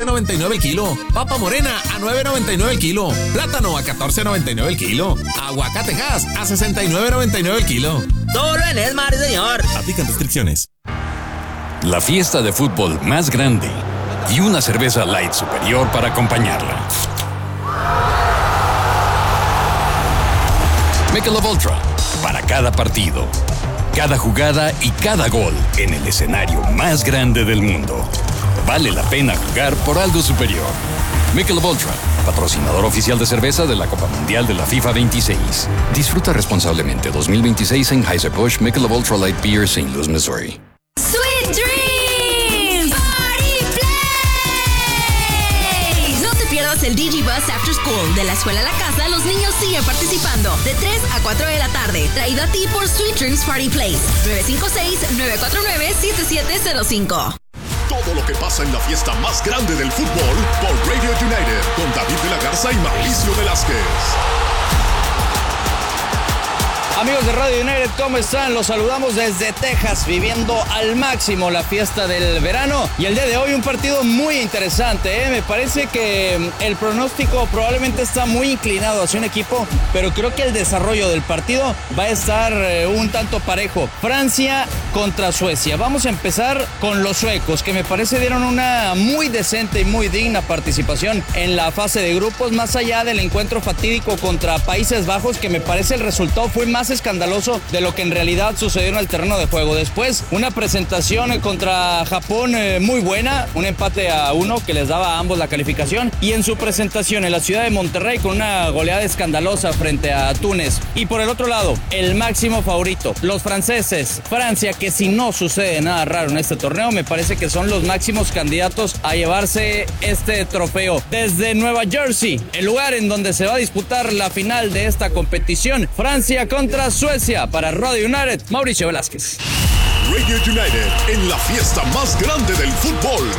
14.99 el kilo. Papa morena a 9.99 el kilo. Plátano a 14.99 el kilo. Aguacatejas a 69.99 el kilo. Solo en Esmar, señor. Aplican restricciones. La fiesta de fútbol más grande y una cerveza light superior para acompañarla. Michelob Ultra, para cada partido, cada jugada y cada gol en el escenario más grande del mundo. Vale la pena jugar por algo superior. Michelob Ultra, patrocinador oficial de cerveza de la Copa Mundial de la FIFA 26. Disfruta responsablemente 2026 en Anheuser-Busch Michelob Ultra Light Beer, St. Louis, Missouri. Sweet Dreams Party Play. No te pierdas el DigiBus After School. De la escuela a la casa, los niños siguen participando de 3 a 4 de la tarde. Traído a ti por Sweet Dreams Party Place. 956-949-7705. Todo lo que pasa en la fiesta más grande del fútbol por Radio United con David de la Garza y Mauricio Velázquez. Amigos de Radio United, ¿cómo están? Los saludamos desde Texas, viviendo al máximo la fiesta del verano. Y el día de hoy un partido muy interesante, ¿eh? Me parece que el pronóstico probablemente está muy inclinado hacia un equipo, pero creo que el desarrollo del partido va a estar un tanto parejo. Francia contra Suecia. Vamos a empezar con los suecos, que me parece dieron una muy decente y muy digna participación en la fase de grupos, más allá del encuentro fatídico contra Países Bajos, que me parece el resultado fue más escandaloso de lo que en realidad sucedió en el terreno de juego. Después, una presentación contra Japón muy buena, un empate a 1 que les daba a ambos la calificación, y en su presentación en la ciudad de Monterrey con una goleada escandalosa frente a Túnez. Y por el otro lado, el máximo favorito, los franceses, Francia, que si no sucede nada raro en este torneo, me parece que son los máximos candidatos a llevarse este trofeo. Desde Nueva Jersey, el lugar en donde se va a disputar la final de esta competición, Francia contra Suecia. Para Radio United, Mauricio Velázquez. Radio United en la fiesta más grande del fútbol.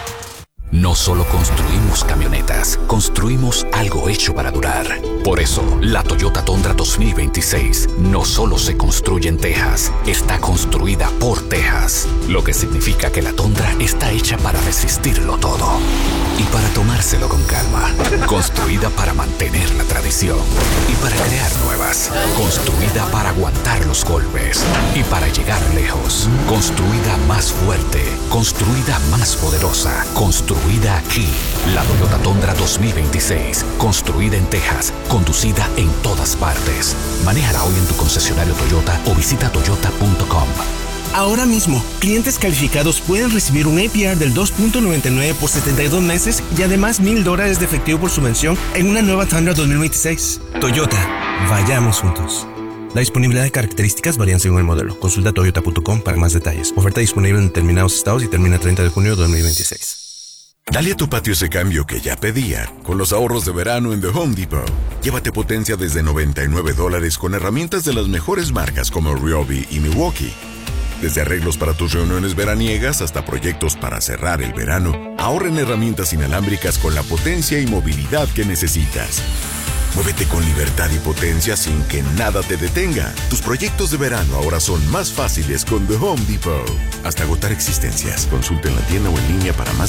No solo construimos camionetas, construimos algo hecho para durar. Por eso, la Toyota Tundra 2026 no solo se construye en Texas, está construida por Texas. Lo que significa que la Tundra está hecha para resistirlo todo y para tomárselo con calma. Construida para mantener la tradición y para crear nuevas. Construida para aguantar los golpes y para llegar lejos. Construida más fuerte, construida más poderosa, construida aquí. La Toyota Tundra 2026, construida en Texas, conducida en todas partes. Manéjala hoy en tu concesionario Toyota o visita toyota.com. Ahora mismo, clientes calificados pueden recibir un APR del 2.99 por 72 meses y además $1,000 de efectivo por subvención en una nueva Tundra 2026. Toyota, vayamos juntos. La disponibilidad de características varían según el modelo. Consulta toyota.com para más detalles. Oferta disponible en determinados estados y termina el 30 de junio de 2026. Dale a tu patio ese cambio que ya pedía con los ahorros de verano en The Home Depot. Llévate potencia desde $99 con herramientas de las mejores marcas como Ryobi y Milwaukee. Desde arreglos para tus reuniones veraniegas hasta proyectos para cerrar el verano, ahorra en herramientas inalámbricas con la potencia y movilidad que necesitas. Muévete con libertad y potencia sin que nada te detenga. Tus proyectos de verano ahora son más fáciles con The Home Depot. Hasta agotar existencias. Consulta en la tienda o en línea para más